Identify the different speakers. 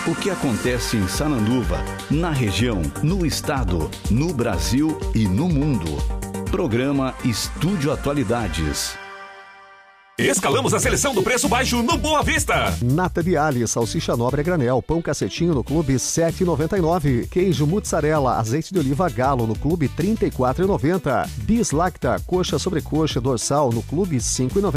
Speaker 1: O que acontece em Sananduva, na região, no estado, no Brasil e no mundo. Programa Estúdio Atualidades.
Speaker 2: Escalamos a seleção do preço baixo no Boa Vista.
Speaker 3: Nata de alho, salsicha nobre a granel, pão cacetinho no clube R$ 7,99. Queijo mussarela, azeite de oliva galo no clube R$ 34,90. Bis lacta, coxa sobre coxa dorsal no clube R$ 5,90.